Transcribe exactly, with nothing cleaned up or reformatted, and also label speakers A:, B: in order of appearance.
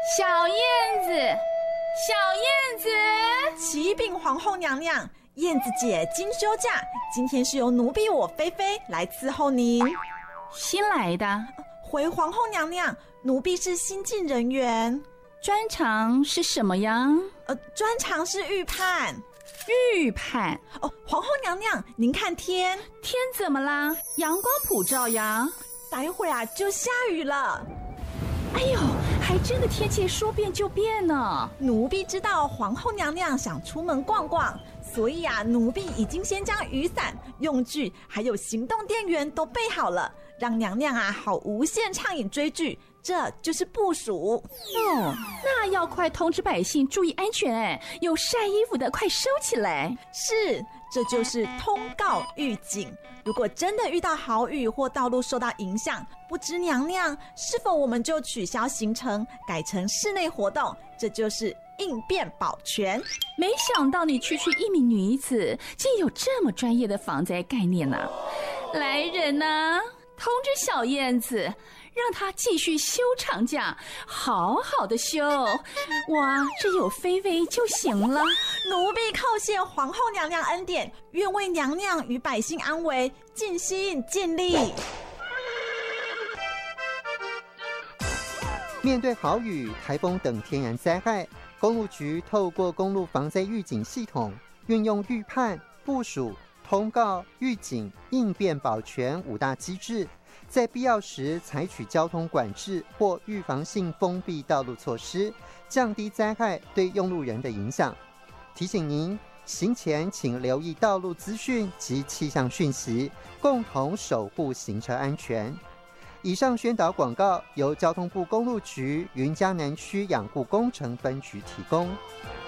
A: 小燕子，小燕子，
B: 启禀皇后娘娘，燕子姐今休假，今天是由奴婢我菲菲来伺候您。
A: 新来的？
B: 回皇后娘娘，奴婢是新进人员。
A: 专长是什么呀？
B: 呃，专长是预判。
A: 预判？
B: 哦，皇后娘娘，您看天，
A: 天怎么啦？阳光普照呀。
B: 待会啊就下雨了。
A: 哎呦，还真的天气说变就变呢。
B: 奴婢知道皇后娘娘想出门逛逛，所以啊，奴婢已经先将雨伞、用具还有行动电源都备好了，让娘娘啊好无限畅饮追剧。这就是部署
A: 哦，那要快通知百姓注意安全哎！有晒衣服的快收起来。
B: 是，这就是通告预警。如果真的遇到豪雨或道路受到影响，不知娘娘是否我们就取消行程，改成室内活动？这就是应变保全。
A: 没想到你区区一名女子，竟有这么专业的防灾概念啊！来人啊，通知小燕子，让她继续休长假，好好的休。哇，这有菲菲就行了。
B: 奴婢叩谢皇后娘娘恩典，愿为娘娘与百姓安危尽心尽力。
C: 面对豪雨、台风等天然灾害，公路局透过公路防灾预警系统，运用预判、部署、通告、预警、应变保全五大机制，在必要时采取交通管制或预防性封闭道路措施，降低灾害对用路人的影响。提醒您，行前请留意道路资讯及气象讯息，共同守护行车安全。以上宣导广告由交通部公路局云嘉南区养护工程分局提供。